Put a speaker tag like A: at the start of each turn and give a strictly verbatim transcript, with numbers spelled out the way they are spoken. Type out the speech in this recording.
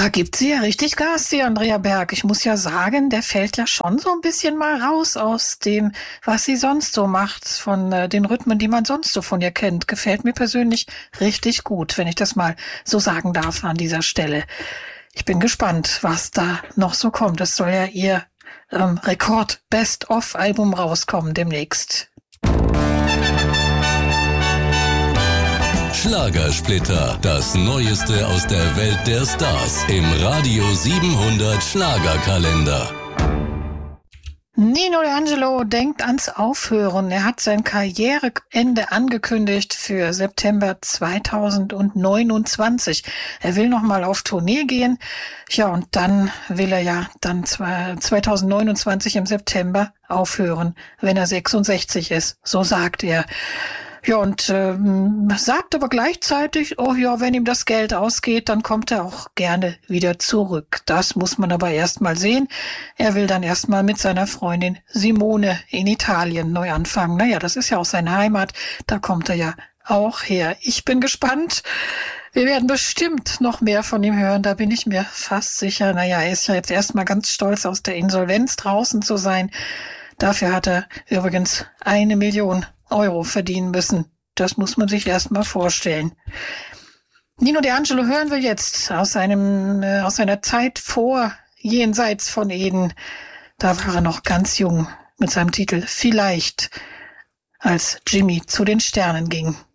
A: Da gibt sie ja richtig Gas, die Andrea Berg. Ich muss ja sagen, der fällt ja schon so ein bisschen mal raus aus dem, was sie sonst so macht, von äh, den Rhythmen, die man sonst so von ihr kennt. Gefällt mir persönlich richtig gut, wenn ich das mal so sagen darf an dieser Stelle. Ich bin gespannt, was da noch so kommt. Es soll ja ihr ähm, Rekord-Best-of-Album rauskommen demnächst.
B: Schlagersplitter, das Neueste aus der Welt der Stars im Radio siebenhundert Schlagerkalender.
A: Nino D'Angelo denkt ans Aufhören. Er hat sein Karriereende angekündigt für September zweitausendneunundzwanzig. Er will nochmal auf Tournee gehen. Ja, und dann will er ja dann zweitausendneunundzwanzig im September aufhören, wenn er sechsundsechzig ist. So sagt er. Ja, und ähm, sagt aber gleichzeitig, oh ja, wenn ihm das Geld ausgeht, dann kommt er auch gerne wieder zurück. Das muss man aber erst mal sehen. Er will dann erst mal mit seiner Freundin Simone in Italien neu anfangen. Naja, das ist ja auch seine Heimat. Da kommt er ja auch her. Ich bin gespannt. Wir werden bestimmt noch mehr von ihm hören, da bin ich mir fast sicher. Naja, er ist ja jetzt erstmal ganz stolz, aus der Insolvenz draußen zu sein. Dafür hat er übrigens eine Million Euro verdienen müssen. Das muss man sich erst mal vorstellen. Nino D'Angelo hören wir jetzt aus seinem, äh, aus seiner Zeit vor Jenseits von Eden. Da war er noch ganz jung mit seinem Titel Vielleicht, als Jimmy zu den Sternen ging.